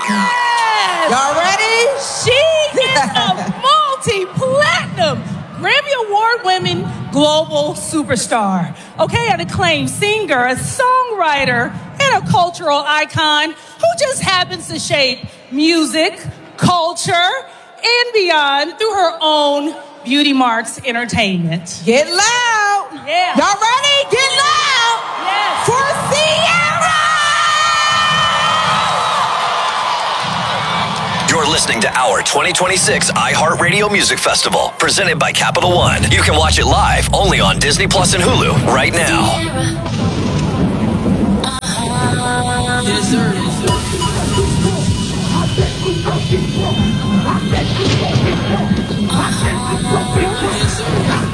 Yes! Y'all ready? She is a multi-platinum, Grammy Award-winning global superstar. Okay, an acclaimed singer, a songwriter, and a cultural icon who just happens to shape music, culture, and beyond through her own Beauty Marks Entertainment. Get loud. Yeah. Y'all ready? Get loud. Yes. For Ciara. You're listening to our 2026 iHeartRadio Music Festival, presented by Capital One. You can watch it live only on Disney Plus and Hulu right now. Yes, sir. Yes, sir.